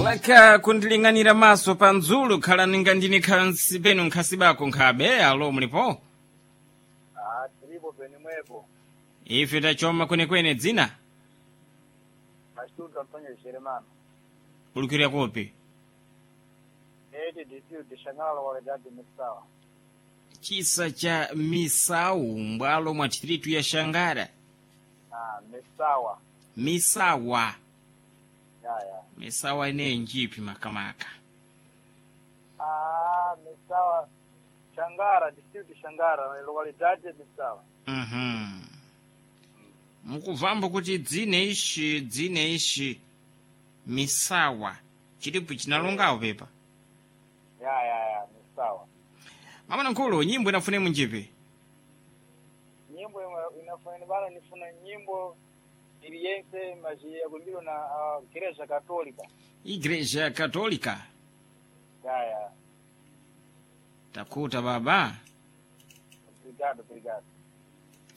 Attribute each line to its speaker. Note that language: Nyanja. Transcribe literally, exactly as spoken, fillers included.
Speaker 1: laka kundiling'anira maso pa nzulu khala ninga ndini khansi penu nkhasi bako nkhabe alo mulipo
Speaker 2: Ah, tilipo penimwepo.
Speaker 1: ife tachoma kwenekwene dzina
Speaker 2: Mashuta Antonio Sheremano.
Speaker 1: ulukira kopi
Speaker 2: Eti disiu dishangala wale jadi misawa.
Speaker 1: chisa cha misau mbwalo mwa chitritu ya Shangara.
Speaker 2: Ah, misawa.
Speaker 1: Misawa
Speaker 2: Ya ya.
Speaker 1: misawa ine njipi makamaka
Speaker 2: Ah, misawa. Shangara, disiu dishangara wale jadi misawa.
Speaker 1: mhm mukuvamba kuti dzine ishi dzine ishi misawa chilipo chinalongawo pepa
Speaker 2: Ya ya ya, misawa.
Speaker 1: mama nankulu nyimbo inafune munjipi
Speaker 2: Nyimbo inafanya bana nifuna nyimbo iliyense maji ya kumbilo na uh, Igreja Katolika.
Speaker 1: igreja katolika
Speaker 2: Ya ya.
Speaker 1: takuta baba
Speaker 2: Obrigado, obrigado.